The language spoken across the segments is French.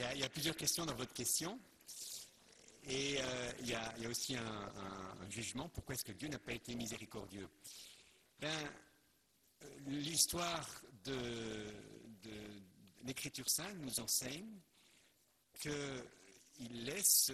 il y a plusieurs questions dans votre question. Et il y a aussi un jugement. Pourquoi est-ce que Dieu n'a pas été miséricordieux? L'histoire de l'Écriture sainte nous enseigne qu'il laisse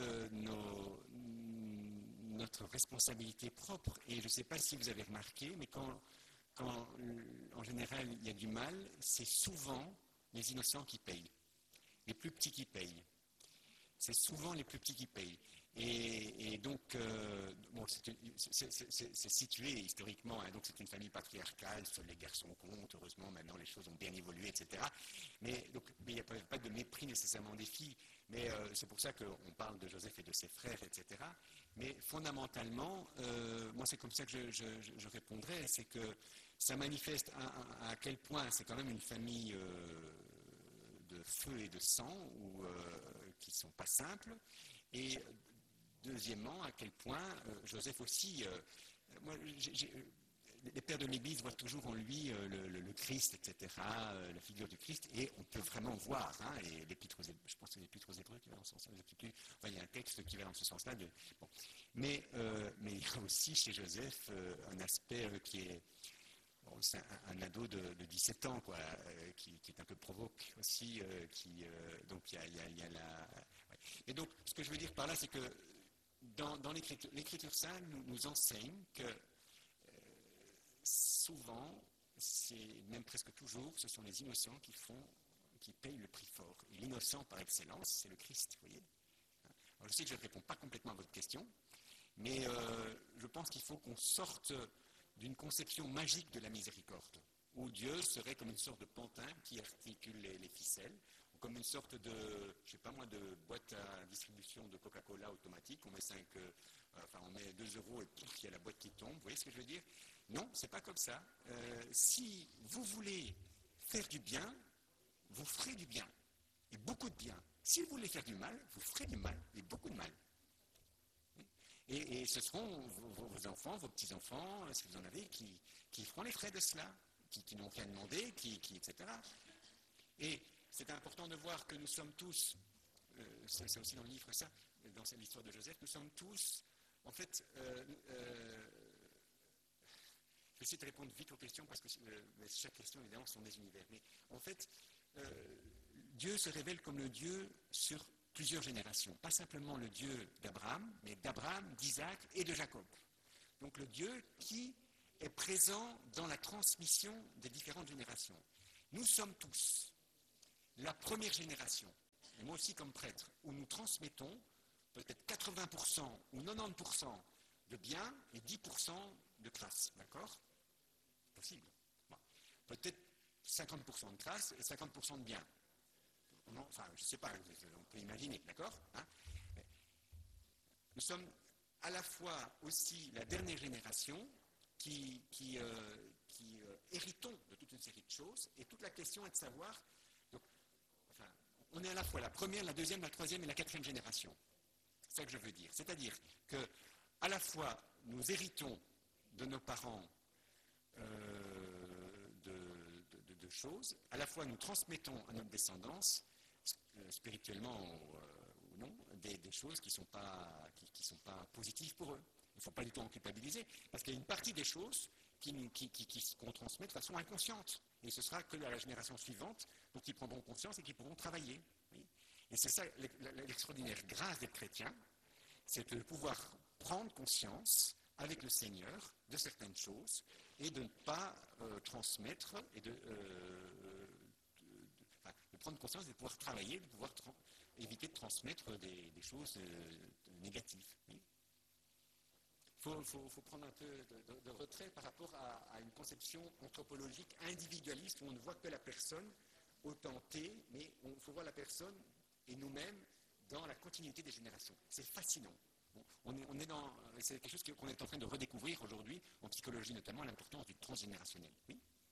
notre responsabilité propre. Et je ne sais pas si vous avez remarqué, mais quand en général il y a du mal, c'est souvent les innocents qui payent, les plus petits qui payent. C'est souvent les plus petits qui payent. Et donc, bon, c'est situé historiquement, hein, donc c'est une famille patriarcale, seuls les garçons comptent, heureusement maintenant les choses ont bien évolué, etc. Mais il n'y a pas de mépris nécessairement des filles, mais c'est pour ça qu'on parle de Joseph et de ses frères, etc. Mais fondamentalement, moi c'est comme ça que je répondrais, c'est que ça manifeste à quel point c'est quand même une famille de feu et de sang, qui ne sont pas simples, et deuxièmement, à quel point Joseph aussi, moi, les pères de l'Église voient toujours en lui le Christ, etc., la figure du Christ, et on peut vraiment voir, hein, et l'épître je pense que c'est l'épître aux Hébreux qui va dans ce sens-là, enfin, il y a un texte qui va dans ce sens-là, bon. Mais il y a aussi chez Joseph un aspect qui est, bon, c'est un ado de 17 ans, quoi, qui est un peu provoque aussi, donc il y a la... Ouais. Et donc, ce que je veux dire par là, c'est que dans l'Écriture sainte nous enseigne que souvent, c'est même presque toujours, ce sont les innocents qui payent le prix fort. Et l'innocent par excellence, c'est le Christ, vous voyez. Alors, je sais que je ne réponds pas complètement à votre question, mais je pense qu'il faut qu'on sorte d'une conception magique de la miséricorde, où Dieu serait comme une sorte de pantin qui articule les ficelles, ou comme une sorte de, je sais pas moi, de boîte à distribution de Coca-Cola automatique. On met on met 2 € et pouf, il y a la boîte qui tombe. Vous voyez ce que je veux dire? Non, c'est pas comme ça. Si vous voulez faire du bien, vous ferez du bien, et beaucoup de bien. Si vous voulez faire du mal, vous ferez du mal, et beaucoup de mal. Et ce seront vos enfants, vos petits-enfants, si vous en avez, qui feront les frais de cela, qui n'ont rien demandé, etc. Et c'est important de voir que nous sommes tous, c'est aussi dans le livre ça, dans l'histoire de Joseph, nous sommes tous, en fait, je vais essayer de répondre vite aux questions, parce que chaque question, évidemment, sont des univers. Mais en fait, Dieu se révèle comme le Dieu sur plusieurs générations. Pas simplement le Dieu d'Abraham, mais d'Abraham, d'Isaac et de Jacob. Donc le Dieu qui est présent dans la transmission des différentes générations. Nous sommes tous la première génération, et moi aussi comme prêtre, où nous transmettons peut-être 80% ou 90% de bien et 10% de crasse, d'accord? Possible. Bon. Peut-être 50% de crasse et 50% de bien. Non, enfin, je ne sais pas, on peut imaginer, d'accord, hein? Nous sommes à la fois aussi la dernière génération qui héritons de toute une série de choses, et toute la question est de savoir, donc, enfin, on est à la fois la première, la deuxième, la troisième et la quatrième génération. C'est ça que je veux dire. C'est-à-dire que à la fois nous héritons de nos parents de choses, à la fois nous transmettons à notre descendance, spirituellement ou non, des choses qui ne sont pas positives pour eux. Il ne faut pas du tout en culpabiliser, parce qu'il y a une partie des choses qu'on transmet de façon inconsciente. Et ce sera que la génération suivante dont ils prendront conscience et qui pourront travailler. Oui. Et c'est ça l'extraordinaire grâce d'être chrétien, c'est de pouvoir prendre conscience avec le Seigneur de certaines choses et de ne pas transmettre et de prendre conscience et de pouvoir travailler, de pouvoir éviter de transmettre des choses négatives. Oui. Il faut prendre un peu de retrait par rapport à une conception anthropologique individualiste où on ne voit que la personne autant T, mais il faut voir la personne et nous-mêmes dans la continuité des générations. C'est fascinant. Bon, c'est quelque chose qu'on est en train de redécouvrir aujourd'hui, en psychologie notamment, l'importance du transgénérationnel. Oui.